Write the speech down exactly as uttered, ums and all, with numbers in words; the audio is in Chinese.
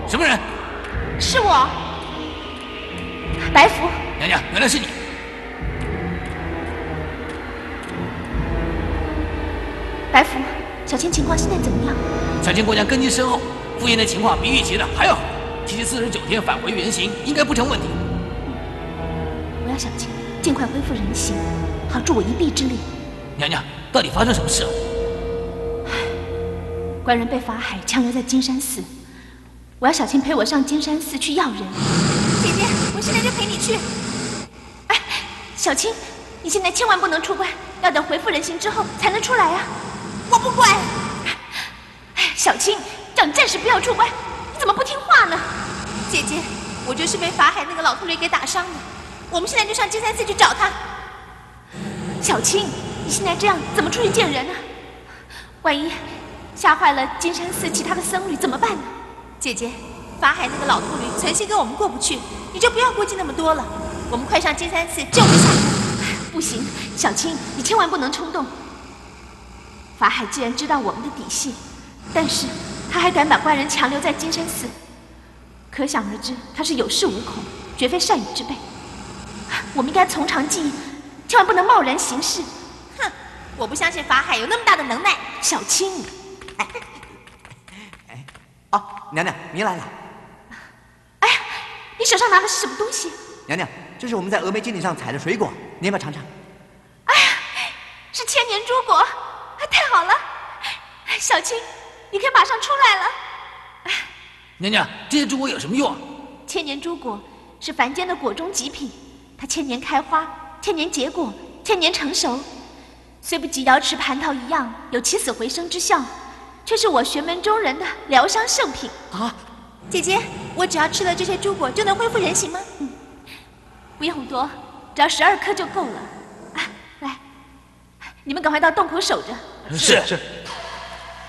什么人？ 是我，白福。 娘娘，原来是你。 白福，小青情况现在怎么样？ 小青姑娘根基深厚，复原的情况比预期的还要好，提前四十九天返回原形，应该不成问题。 我要小青尽快恢复人形，好助我一臂之力。 娘娘，到底发生什么事了？ 官人被法海强留在金山寺，我要小青陪我上金山寺去要人。姐姐，我现在就陪你去。哎，小青，你现在千万不能出关，要等恢复人形之后才能出来啊！我不管。哎，小青，叫你暂时不要出关，你怎么不听话呢？姐姐，我就是被法海那个老秃驴给打伤的，我们现在就上金山寺去找他。小青，你现在这样怎么出去见人呢？万一吓坏了金山寺其他的僧侣怎么办呢？姐姐，法海那个老秃驴存心跟我们过不去，你就不要顾忌那么多了。我们快上金山寺救回下官。不行，小青，你千万不能冲动。法海既然知道我们的底细，但是他还敢把官人强留在金山寺，可想而知他是有恃无恐，绝非善语之辈。我们应该从长计议，千万不能贸然行事。哼，我不相信法海有那么大的能耐。小青， 哎，哎，哦，娘娘，您来了。 哎呀，你手上拿的是什么东西？ 娘娘，这是我们在峨眉金顶上采的水果，您要不要尝尝？ 哎呀，是千年珠果，太好了！小青，你可以马上出来了。 娘娘，这些珠果有什么用啊？ 千年珠果是凡间的果中极品，它千年开花，千年结果，千年成熟，虽不及瑶池蟠桃一样有起死回生之效，却是我玄门中人的疗伤圣品啊！姐姐，我只要吃了这些珠果就能恢复人形吗？嗯，不用多，只要十二颗就够了。啊，来，你们赶快到洞口守着。 是是。